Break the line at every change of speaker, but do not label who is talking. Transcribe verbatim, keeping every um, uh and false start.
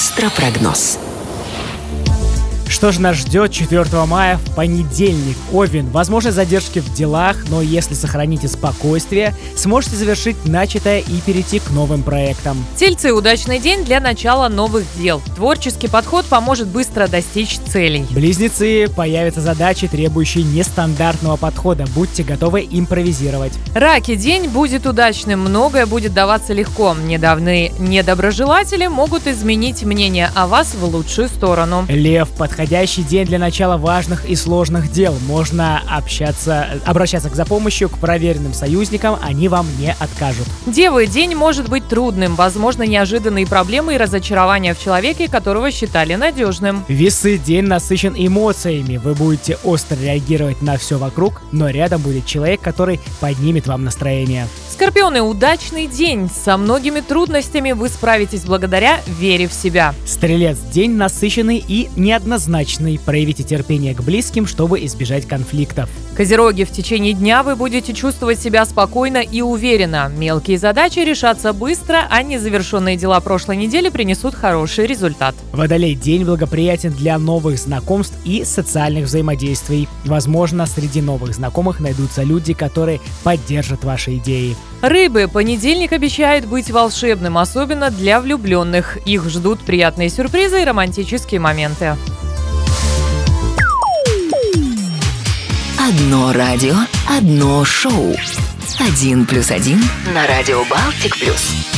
Астропрогноз.
Что же нас ждет четвёртого мая в понедельник? Овен. Возможны задержки в делах, но если сохраните спокойствие, сможете завершить начатое и перейти к новым проектам.
Тельцы. Удачный день для начала новых дел. Творческий подход поможет быстро достичь целей.
Близнецы. Появятся задачи, требующие нестандартного подхода. Будьте готовы импровизировать.
Раки. День будет удачным, многое будет даваться легко. Недавние недоброжелатели могут изменить мнение о вас в лучшую сторону.
Лев. Подходящий день для начала важных и сложных дел. Можно общаться, обращаться к за помощью к проверенным союзникам, они вам не откажут.
Девы. День может быть трудным, возможно, неожиданные проблемы и разочарования в человеке, которого считали надежным.
Весы. День насыщен эмоциями. Вы будете остро реагировать на все вокруг, но рядом будет человек, который поднимет вам настроение.
Скорпионы. Удачный день. Со многими трудностями вы справитесь благодаря вере в себя.
Стрелец. День насыщенный и неоднозначный. Проявите терпение к близким, чтобы избежать конфликтов.
Козероги. В течение дня вы будете чувствовать себя спокойно и уверенно. Мелкие задачи решатся быстро, а незавершенные дела прошлой недели принесут хороший результат.
Водолей. День благоприятен для новых знакомств и социальных взаимодействий. Возможно, среди новых знакомых найдутся люди, которые поддержат ваши идеи.
Рыбы. Понедельник обещает быть волшебным, особенно для влюбленных. Их ждут приятные сюрпризы и романтические моменты.
Одно радио, одно шоу. Один плюс один на радио Балтик Плюс.